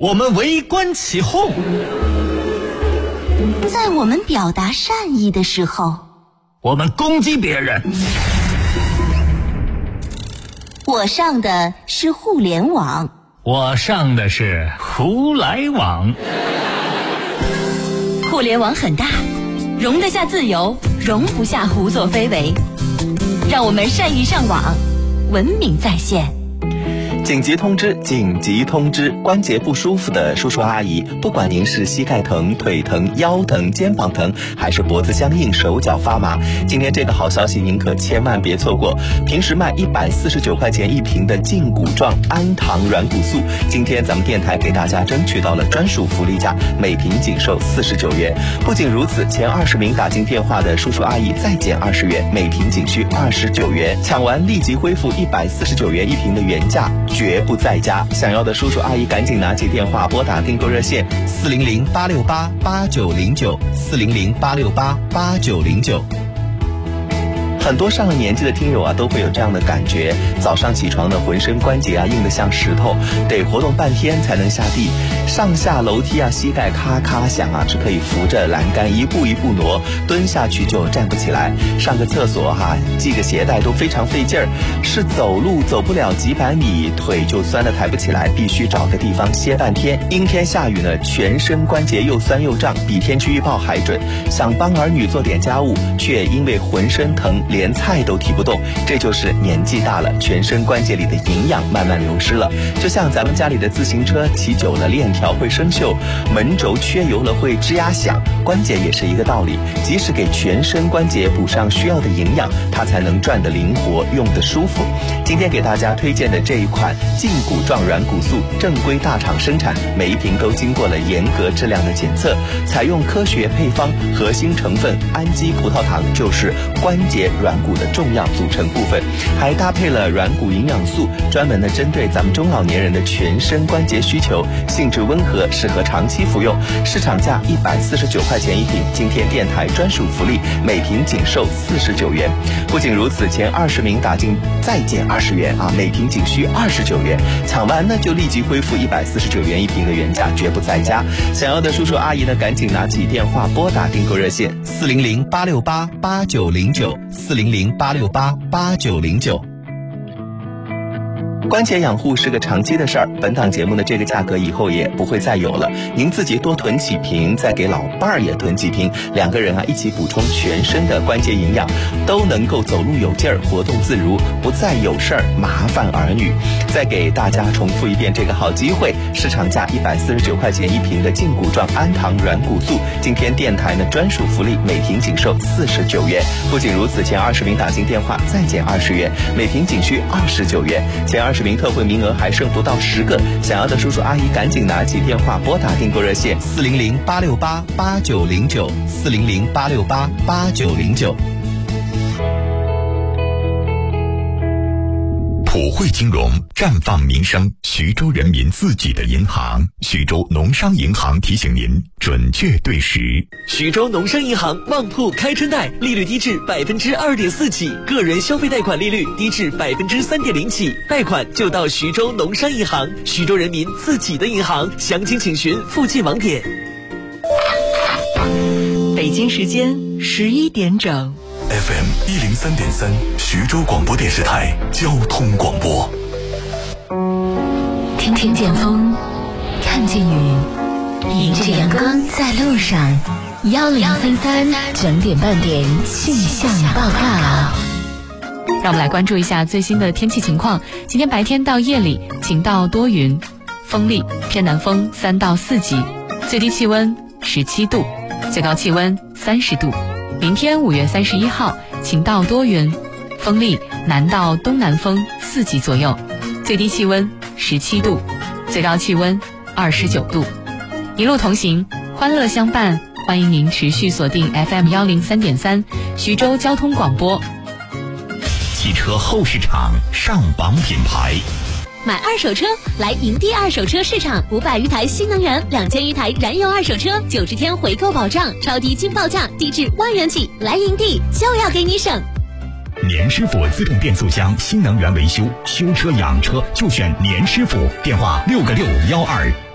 我们围观起哄； 在我们表达善意的时候， 我们攻击别人。 我上的是互联网， 我上的是胡来网。 互联网很大，容得下自由，容不下胡作非为。让我们善意上网，文明在线。 紧急通知！紧急通知！关节不舒服的叔叔阿姨，不管您是膝盖疼、腿疼、腰疼、肩膀疼，还是脖子僵硬、手脚发麻，今天这个好消息您可千万别错过。平时卖149块钱一瓶的胫骨状氨糖软骨素，今天咱们电台给大家争取到了专属福利价，每瓶仅售49元。不仅如此，前20名打进电话的叔叔阿姨再减20元，每瓶仅需29元。抢完立即恢复149元一瓶的原价，绝不再加。想要的叔叔阿姨赶紧拿起电话拨打订购热线400-868-8909，400-868-8909。很多上了年纪的听友都会有这样的感觉，早上起床的浑身关节硬得像石头，得活动半天才能下地，上下楼梯膝盖咔咔响只可以扶着栏杆一步一步挪，蹲下去就站不起来。上个厕所系个鞋带都非常费劲儿，是走路走不了几百米，腿就酸得抬不起来，必须找个地方歇半天。阴天下雨呢，全身关节又酸又胀，比天气预报还准。想帮儿女做点家务，却因为浑身疼连菜都提不动，这就是年纪大了，全身关节里的营养慢慢流失了。就像咱们家里的自行车骑久了链条会生锈，门轴缺油了会吱呀响，关节也是一个道理，即使给全身关节补上需要的营养，它才能转得灵活，用得舒服。今天给大家推荐的这一款胫骨状软骨素，正规大厂生产，每一瓶都经过了严格质量的检测，采用科学配方，核心成分氨基葡萄糖就是关节软骨的重要组成部分，还搭配了软骨营养素，专门针对咱们中老年人的全身关节需求，性质温和，适合长期服用。市场价149块钱一瓶，今天电台专属福利，每瓶仅售49元。不仅如此，前20名打进再减20元每瓶仅需29元。抢完呢就立即恢复149元一瓶的原价，绝不再加。想要的叔叔阿姨呢，赶紧拿起电话拨打订购热线400-868-8909，400-868-8909。关节养护是个长期的事儿，本档节目的这个价格以后也不会再有了，您自己多囤几瓶，再给老伴儿也囤几瓶，两个人一起补充全身的关节营养，都能够走路有劲儿，活动自如，不再有事儿麻烦儿女。再给大家重复一遍这个好机会，市场价149块钱一瓶的胫骨状氨糖软骨素，今天电台呢专属福利，每瓶仅售49元。不仅如此，前20名打进电话再减20元，每瓶仅需29元。前20名特惠名额还剩不到10个，想要的叔叔阿姨赶紧拿起电话拨打订购热线400-868-8909，400-868-8909。 普惠金融，绽放民生，徐州人民自己的银行。徐州农商银行提醒您准确对时。 徐州农商银行旺铺开春贷，利率低至2.4%起，个人消费贷款利率低至3.0%起，贷款就到徐州农商银行，徐州人民自己的银行。详情请询附近网点。 北京时间11点整。 FM 103.3，徐州广播电视台交通广播。 听见风，看见雨，迎着阳光在路上。1033整点半点气象报告。 让我们来关注一下最新的天气情况。今天白天到夜里晴到多云，风力偏南风3到4级，最低气温17度，最高气温30度。明天5月31号晴到多云，风力南到东南风4级左右，最低气温17度，最高气温29度。一路同行，欢乐相伴，欢迎您持续锁定 FM 103.3徐州交通广播。 汽车后市场上榜品牌， 买二手车来营地二手车市场，500余台新能源，2000余台燃油二手车，90天回购保障，超低均报价，低至1万元起，来营地就要给你省。 年师傅自动变速箱新能源维修，修车养车就选年师傅，电话6个612。